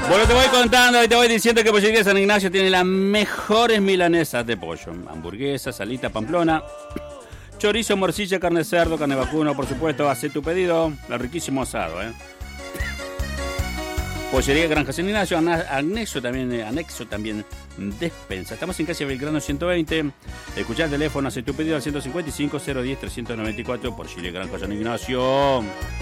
Bueno, te voy contando y te voy diciendo que Pollería San Ignacio tiene las mejores milanesas de pollo. Hamburguesas, salita, pamplona, chorizo, morcilla, carne de cerdo, carne de vacuno, por supuesto. Haz tu pedido, el riquísimo asado, Pollería Granja San Ignacio, anexo también despensa. Estamos en calle Belgrano 120. Escuchá el teléfono, haz tu pedido al 155 010 394. Pollería Granja San Ignacio.